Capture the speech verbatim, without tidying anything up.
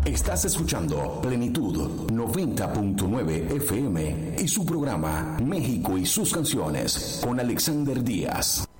Estás escuchando Plenitud noventa punto nueve F M y su programa México y sus canciones con Alexander Díaz.